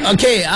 Okey,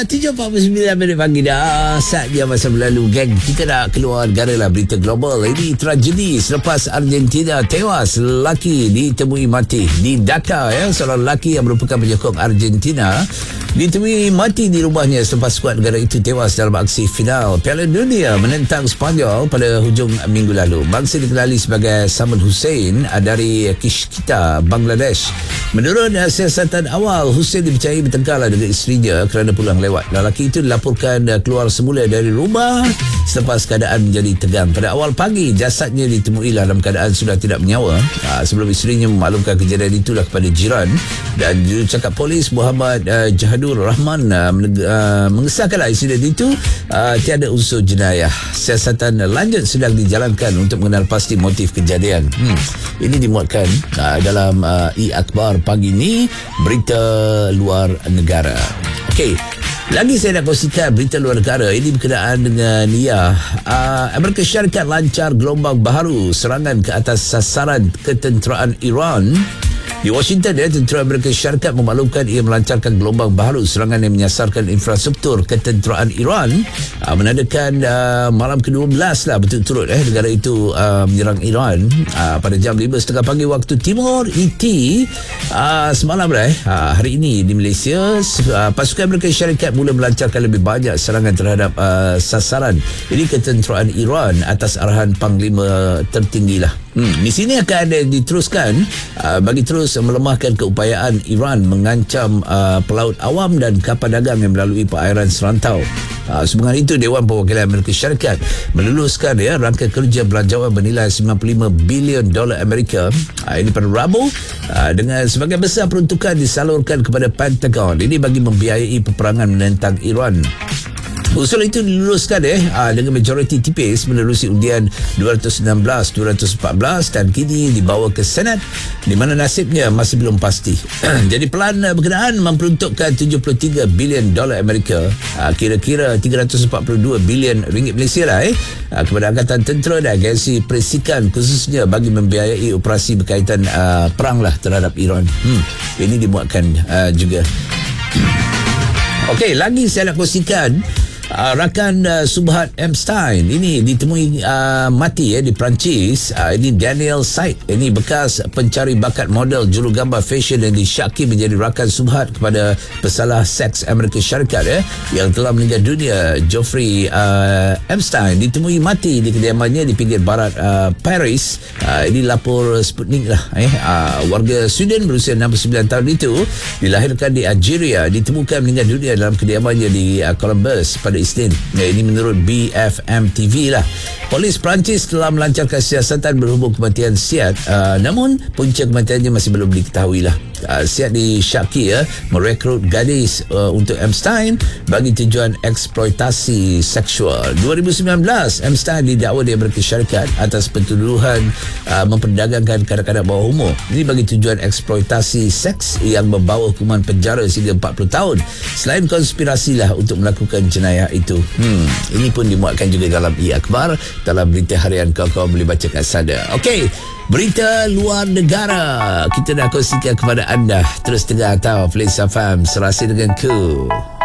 7.49 minit pagi dah. Saatnya masa berlalu, geng. Kita nak keluar negara lah, berita global. Ini tragedi selepas Argentina tewas, lelaki ditemui mati di Dakar. Seorang lelaki yang merupakan penyokong Argentina ditemui mati di rumahnya selepas skuad negara itu tewas dalam aksi final Piala Dunia menentang Sepanyol pada hujung minggu lalu. Bangsa dikenali sebagai Saman Hussein dari Kishkita, Bangladesh. Menurut siasatan awal, Hussein dipercayai bertengkarlah dengan isterinya kerana pulang lewat. Lelaki itu dilaporkan keluar semula dari rumah selepas keadaan menjadi tegang. Pada awal pagi, jasadnya ditemui dalam keadaan sudah tidak bernyawa. Sebelum isterinya memaklumkan kejadian itulah kepada jiran, dan jurucakap polis Muhammad Jahadur Rahman mengesahkanlah insiden itu tiada unsur jenayah. Siasatan lanjut sedang dijalankan untuk mengenal pasti motif kejadian. Ini dimuatkan dalam E-Akhbar pagi ini, berita luar negara. Okey, lagi saya nak kongsikan berita luar negara. Ini berkenaan dengan Amerika Syarikat lancar gelombang baharu serangan ke atas sasaran ketenteraan Iran. Di Washington, tentera Amerika Syarikat memaklumkan ia melancarkan gelombang baharu serangan yang menyasarkan infrastruktur ketenteraan Iran, menandakan malam ke-12 lah berturut-turut negara itu menyerang Iran pada jam 5.30 pagi waktu Timur ET semalam hari ini di Malaysia. Pasukan Amerika Syarikat mula melancarkan lebih banyak serangan terhadap sasaran ini ketenteraan Iran atas arahan Panglima tertinggi lah. Misi ini akan diteruskan bagi terus melemahkan keupayaan Iran mengancam pelaut awam dan kapal dagang yang melalui perairan serantau. Sehubungan itu, Dewan Perwakilan Amerika Syarikat meluluskan rangka kerja belanjawan bernilai $95 bilion Amerika ini pada Rabu, dengan sebagian besar peruntukan disalurkan kepada Pentagon. Ini bagi membiayai peperangan menentang Iran. Usul itu diluluskan dengan majoriti tipis menerusi undian 216-214 dan kini dibawa ke Senat, di mana nasibnya masih belum pasti. Jadi pelan berkenaan memperuntukkan $73 bilion Amerika, kira-kira 342 bilion ringgit Malaysia lah kepada Angkatan Tentera dan agensi perisikan, khususnya bagi membiayai operasi berkaitan perang lah terhadap Iran. Ini dimuatkan juga. Okey, lagi saya nak kongsikan rakan Subhat Epstein ini ditemui mati di Perancis. Ini Daniel Said, ini bekas pencari bakat model jurugambar fashion yang disyaki menjadi rakan Subhat kepada pesalah seks Amerika Syarikat yang telah meninggal dunia, Jeffrey Epstein, ditemui mati di kediamannya di pinggir barat Paris. Ini lapor Sputnik lah. Warga Sweden berusia 69 tahun itu dilahirkan di Algeria, ditemukan meninggal dunia dalam kediamannya di Columbus pada Isnin. Ini menurut BFM TV lah. Polis Perancis telah melancarkan siasatan berhubung kematian Siad, namun punca kematiannya masih belum diketahui lah. Siad disyaki merekrut gadis untuk Epstein bagi tujuan eksploitasi seksual. 2019, Epstein didakwa di Amerika Syarikat atas pentuduhan memperdagangkan kanak-kanak bawah umur. Ini bagi tujuan eksploitasi seks yang membawa hukuman penjara sehingga 40 tahun. Selain konspirasi lah untuk melakukan jenayah itu. Ini pun dimuatkan juga dalam E-Akhbar, dalam berita harian kau boleh baca kat sana. Okey, berita luar negara kita nak kongsikan kepada anda. Terus dengar tahu Flash FM serasi dengan ku.